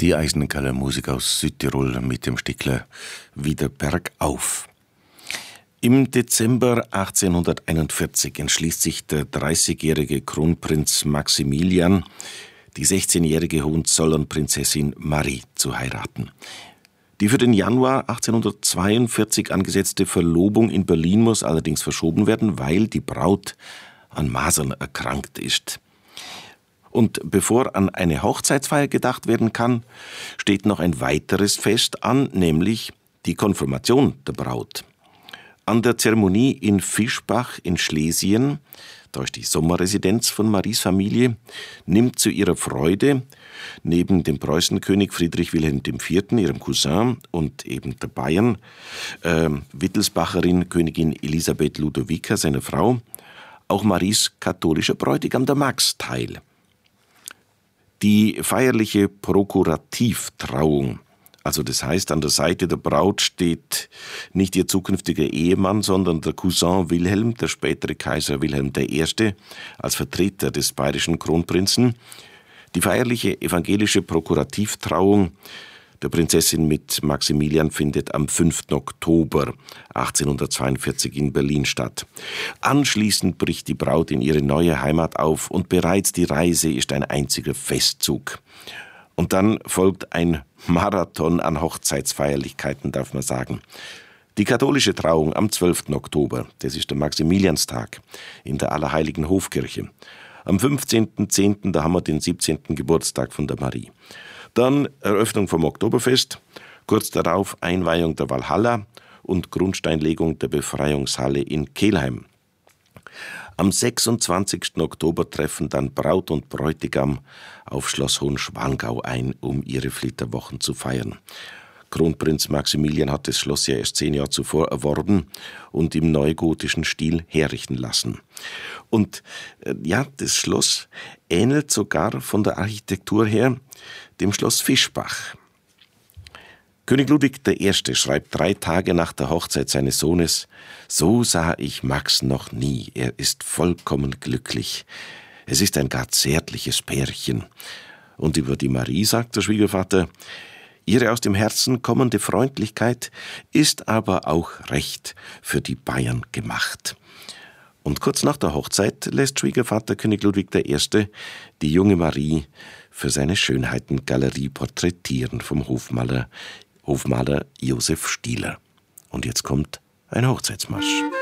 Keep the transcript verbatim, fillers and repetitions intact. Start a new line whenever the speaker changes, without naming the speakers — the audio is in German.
Die Eisenkaller Musik aus Südtirol mit dem Stickler Wieder bergauf. Im Dezember achtzehnhunderteinundvierzig entschließt sich der dreißigjährige Kronprinz Maximilian, die sechzehnjährige Hohenzollern-Prinzessin Marie zu heiraten. Die für den Januar achtzehnhundertzweiundvierzig angesetzte Verlobung in Berlin muss allerdings verschoben werden, weil die Braut an Masern erkrankt ist. Und bevor an eine Hochzeitsfeier gedacht werden kann, steht noch ein weiteres Fest an, nämlich die Konfirmation der Braut. An der Zeremonie in Fischbach in Schlesien, da ist die Sommerresidenz von Maries Familie, nimmt zu ihrer Freude neben dem Preußenkönig Friedrich Wilhelm der Vierte., ihrem Cousin, und eben der Bayern, äh, Wittelsbacherin Königin Elisabeth Ludovica, seine Frau, auch Maries katholischer Bräutigam, der Max, teil. Die feierliche Prokurativtrauung, also das heißt, an der Seite der Braut steht nicht ihr zukünftiger Ehemann, sondern der Cousin Wilhelm, der spätere Kaiser Wilhelm der Erste., als Vertreter des bayerischen Kronprinzen. Die feierliche evangelische Prokurativtrauung der Prinzessin mit Maximilian findet am fünften Oktober achtzehnhundertzweiundvierzig in Berlin statt. Anschließend bricht die Braut in ihre neue Heimat auf und bereits die Reise ist ein einziger Festzug. Und dann folgt ein Marathon an Hochzeitsfeierlichkeiten, darf man sagen. Die katholische Trauung am zwölften Oktober, das ist der Maximilianstag, in der Allerheiligen Hofkirche. Am fünfzehnten zehnten, da haben wir den siebzehnten Geburtstag von der Marie. Dann Eröffnung vom Oktoberfest, kurz darauf Einweihung der Walhalla und Grundsteinlegung der Befreiungshalle in Kelheim. Am sechsundzwanzigsten Oktober treffen dann Braut und Bräutigam auf Schloss Hohenschwangau ein, um ihre Flitterwochen zu feiern. Kronprinz Maximilian hat das Schloss ja erst zehn Jahre zuvor erworben und im neugotischen Stil herrichten lassen. Und äh, ja, das Schloss ähnelt sogar von der Architektur her dem Schloss Fischbach. König Ludwig der Erste schreibt drei Tage nach der Hochzeit seines Sohnes: So sah ich Max noch nie, er ist vollkommen glücklich. Es ist ein gar zärtliches Pärchen. Und über die Marie sagt der Schwiegervater: Ihre aus dem Herzen kommende Freundlichkeit ist aber auch recht für die Bayern gemacht. Und kurz nach der Hochzeit lässt Schwiegervater König Ludwig der Erste die junge Marie für seine Schönheitengalerie porträtieren vom Hofmaler, Hofmaler Josef Stieler. Und jetzt kommt ein Hochzeitsmarsch.